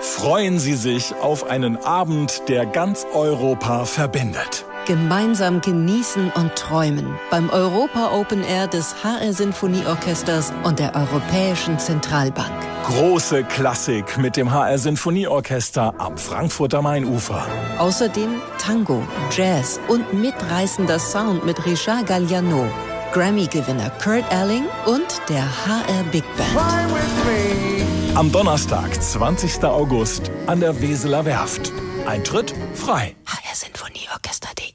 Freuen Sie sich auf einen Abend, der ganz Europa verbindet. Gemeinsam genießen und träumen beim Europa Open Air des HR Sinfonieorchesters und der Europäischen Zentralbank. Große Klassik mit dem HR Sinfonieorchester am Frankfurter Mainufer. Außerdem Tango, Jazz und mitreißender Sound mit Richard Galliano, Grammy-Gewinner Kurt Elling und der HR Big Band. Am Donnerstag, 20. August, an der Weseler Werft. Eintritt frei. hrsinfonieorchester.de.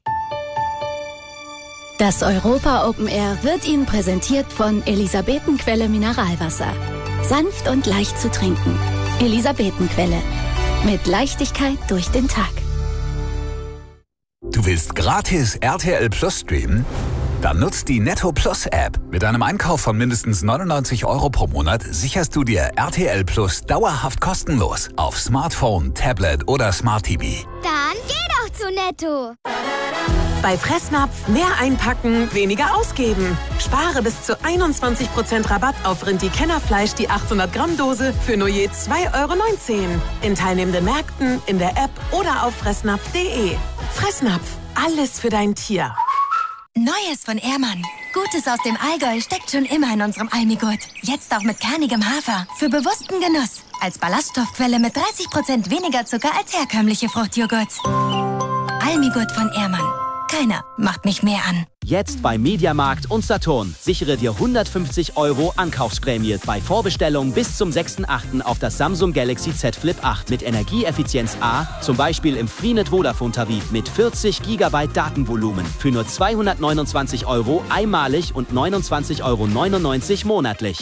Das Europa Open Air wird Ihnen präsentiert von Elisabetenquelle Mineralwasser. Sanft und leicht zu trinken. Elisabetenquelle. Mit Leichtigkeit durch den Tag. Du willst gratis RTL Plus streamen? Dann nutzt die Netto Plus App. Mit einem Einkauf von mindestens 99 € pro Monat sicherst du dir RTL Plus dauerhaft kostenlos auf Smartphone, Tablet oder Smart TV. Dann geh doch zu Netto. Bei Fressnapf mehr einpacken, weniger ausgeben. Spare bis zu 21% Rabatt auf Rindi-Kennerfleisch, die 800-Gramm-Dose für nur je 2,19 € in teilnehmenden Märkten, in der App oder auf fressnapf.de. Fressnapf, alles für dein Tier. Neues von Ehrmann. Gutes aus dem Allgäu steckt schon immer in unserem Almigurt. Jetzt auch mit kernigem Hafer. Für bewussten Genuss. Als Ballaststoffquelle mit 30% weniger Zucker als herkömmliche Fruchtjoghurts. Almigurt von Ehrmann. Keiner macht mich mehr an. Jetzt bei Mediamarkt und Saturn. Sichere dir 150 € Ankaufsprämie bei Vorbestellung bis zum 6.8. auf das Samsung Galaxy Z Flip 8 mit Energieeffizienz A, zum Beispiel im Freenet Vodafone Tarif mit 40 GB Datenvolumen für nur 229 € einmalig und 29,99 € monatlich.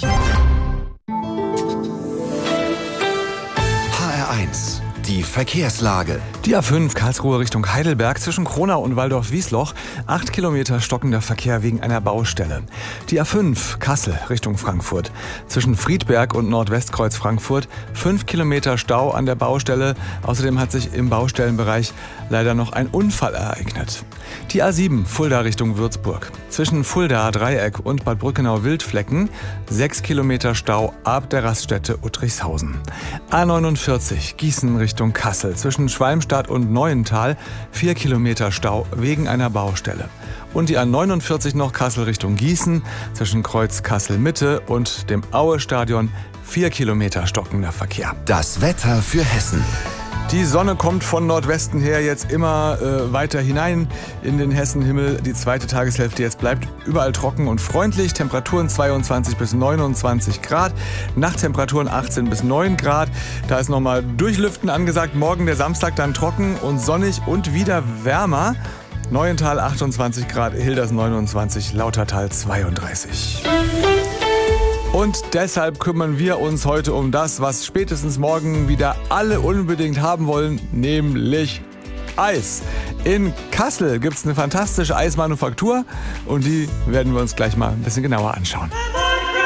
HR1, die Verkehrslage. Die A5 Karlsruhe Richtung Heidelberg zwischen Kronau und Waldorf-Wiesloch. 8 Kilometer stockender Verkehr wegen einer Baustelle. Die A5 Kassel Richtung Frankfurt zwischen Friedberg und Nordwestkreuz Frankfurt. 5 Kilometer Stau an der Baustelle. Außerdem hat sich im Baustellenbereich leider noch ein Unfall ereignet. Die A7 Fulda Richtung Würzburg zwischen Fulda Dreieck und Bad Brückenau-Wildflecken. 6 Kilometer Stau ab der Raststätte Uttrichshausen. A49 Gießen Richtung Kassel zwischen Schwalmstadt und Neuental. 4 Kilometer Stau wegen einer Baustelle. Und die A49 noch Kassel Richtung Gießen zwischen Kreuz Kassel-Mitte und dem Aue-Stadion. 4 Kilometer stockender Verkehr. Das Wetter für Hessen. Die Sonne kommt von Nordwesten her jetzt immer weiter hinein in den Hessenhimmel. Die zweite Tageshälfte jetzt bleibt überall trocken und freundlich. Temperaturen 22 bis 29 Grad. Nachttemperaturen 18 bis 9 Grad. Da ist nochmal Durchlüften angesagt. Morgen der Samstag dann trocken und sonnig und wieder wärmer. Neuental 28 Grad, Hilders 29, Lautertal 32. Und deshalb kümmern wir uns heute um das, was spätestens morgen wieder alle unbedingt haben wollen, nämlich Eis. In Kassel gibt es eine fantastische Eismanufaktur und die werden wir uns gleich mal ein bisschen genauer anschauen.